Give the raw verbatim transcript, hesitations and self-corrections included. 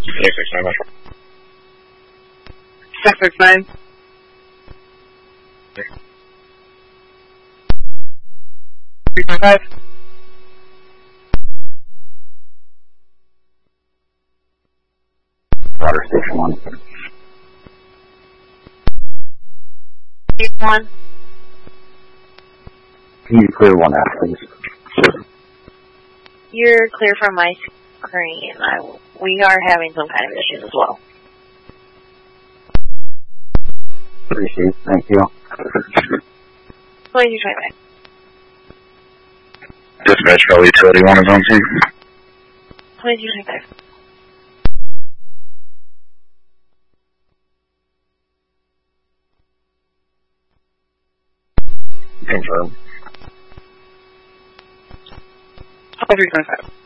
six six nine Metro. six six nine. three five five. Water Station one. Station one. Can you clear one out, please? You're clear from my screen. I, we are having some kind of issues as well. Appreciate it. Thank you. twenty-two twenty-five. Dispatch Valley Utility one is on scene. twenty-two twenty-five. Confirm. twenty-three twenty-five.